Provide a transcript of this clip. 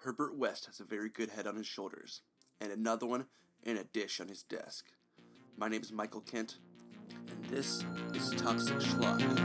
Herbert West has a very good head on his shoulders, and another one in a dish on his desk. My name is Michael Kent, and this is Toxic Schlock.